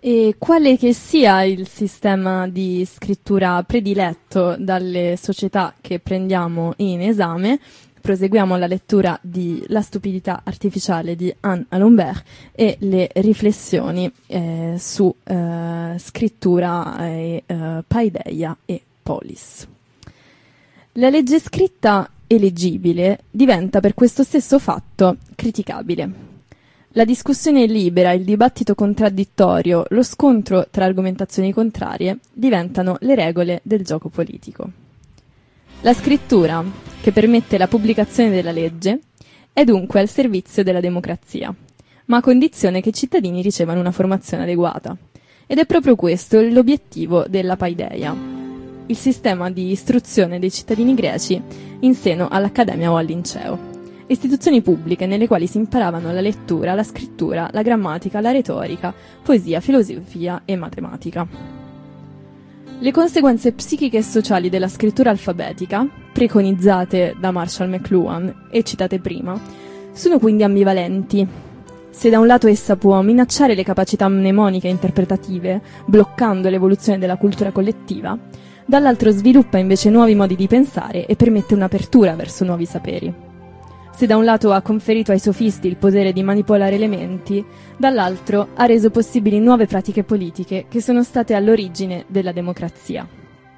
E quale che sia il sistema di scrittura prediletto dalle società che prendiamo in esame, proseguiamo la lettura di La stupidità artificiale di Anne Alembert e le riflessioni su scrittura, paideia e polis. La legge scritta e leggibile diventa per questo stesso fatto criticabile. La discussione libera, il dibattito contraddittorio, lo scontro tra argomentazioni contrarie diventano le regole del gioco politico. La scrittura, che permette la pubblicazione della legge, è dunque al servizio della democrazia, ma a condizione che i cittadini ricevano una formazione adeguata. Ed è proprio questo l'obiettivo della paideia, il sistema di istruzione dei cittadini greci in seno all'accademia o al liceo. Istituzioni pubbliche nelle quali si imparavano la lettura, la scrittura, la grammatica, la retorica, poesia, filosofia e matematica. Le conseguenze psichiche e sociali della scrittura alfabetica, preconizzate da Marshall McLuhan e citate prima, sono quindi ambivalenti. Se da un lato essa può minacciare le capacità mnemoniche e interpretative, bloccando l'evoluzione della cultura collettiva, dall'altro sviluppa invece nuovi modi di pensare e permette un'apertura verso nuovi saperi. Se da un lato ha conferito ai sofisti il potere di manipolare elementi, dall'altro ha reso possibili nuove pratiche politiche che sono state all'origine della democrazia.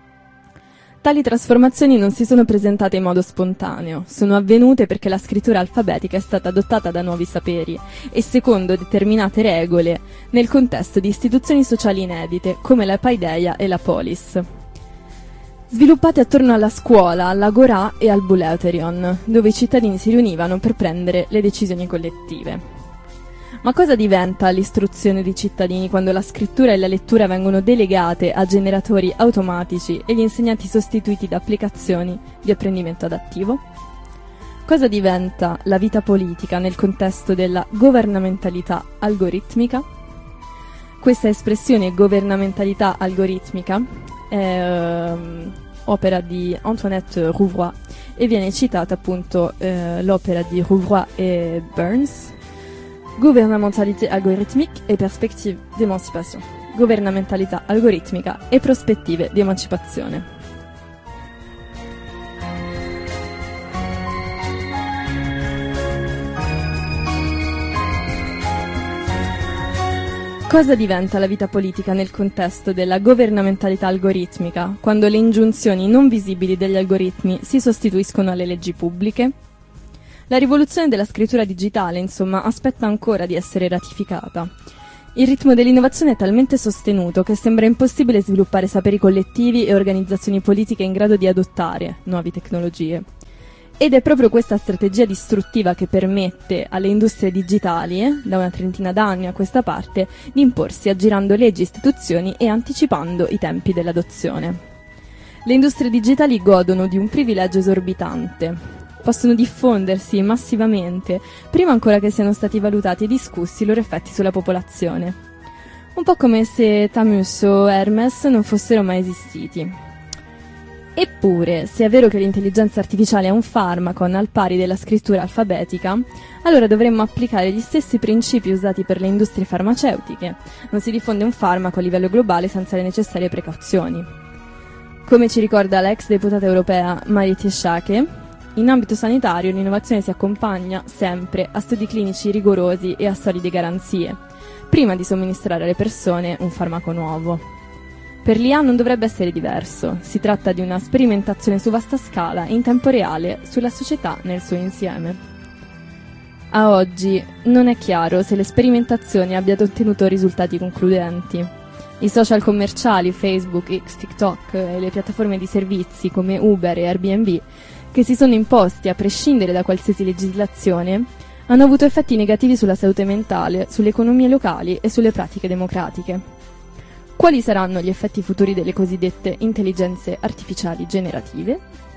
Tali trasformazioni non si sono presentate in modo spontaneo, sono avvenute perché la scrittura alfabetica è stata adottata da nuovi saperi e secondo determinate regole nel contesto di istituzioni sociali inedite come la paideia e la polis, sviluppate attorno alla scuola, all'agorà e al bouleuterion, dove i cittadini si riunivano per prendere le decisioni collettive. Ma cosa diventa l'istruzione dei cittadini quando la scrittura e la lettura vengono delegate a generatori automatici e gli insegnanti sostituiti da applicazioni di apprendimento adattivo? Cosa diventa la vita politica nel contesto della governamentalità algoritmica? Questa espressione governamentalità algoritmica è opera di Antoinette Rouvroy e viene citata appunto l'opera di Rouvroy e Burns, Gouvernementalité algorithmique et perspectives d'émancipation, governamentalità algoritmica e prospettive di emancipazione. Cosa diventa la vita politica nel contesto della governamentalità algoritmica, quando le ingiunzioni non visibili degli algoritmi si sostituiscono alle leggi pubbliche? La rivoluzione della scrittura digitale, insomma, aspetta ancora di essere ratificata. Il ritmo dell'innovazione è talmente sostenuto che sembra impossibile sviluppare saperi collettivi e organizzazioni politiche in grado di adottare nuove tecnologie. Ed è proprio questa strategia distruttiva che permette alle industrie digitali, da una trentina d'anni a questa parte, di imporsi aggirando leggi, istituzioni e anticipando i tempi dell'adozione. Le industrie digitali godono di un privilegio esorbitante. Possono diffondersi massivamente, prima ancora che siano stati valutati e discussi i loro effetti sulla popolazione. Un po' come se Tamus o Hermes non fossero mai esistiti. Eppure, se è vero che l'intelligenza artificiale è un farmaco al pari della scrittura alfabetica, allora dovremmo applicare gli stessi principi usati per le industrie farmaceutiche. Non si diffonde un farmaco a livello globale senza le necessarie precauzioni. Come ci ricorda la ex deputata europea Marietje Schaake, in ambito sanitario l'innovazione si accompagna sempre a studi clinici rigorosi e a solide garanzie, prima di somministrare alle persone un farmaco nuovo. Per l'IA non dovrebbe essere diverso, si tratta di una sperimentazione su vasta scala in tempo reale sulla società nel suo insieme. A oggi non è chiaro se le sperimentazioni abbiano ottenuto risultati concludenti. I social commerciali, Facebook, X, TikTok e le piattaforme di servizi come Uber e Airbnb, che si sono imposti a prescindere da qualsiasi legislazione, hanno avuto effetti negativi sulla salute mentale, sulle economie locali e sulle pratiche democratiche. Quali saranno gli effetti futuri delle cosiddette intelligenze artificiali generative?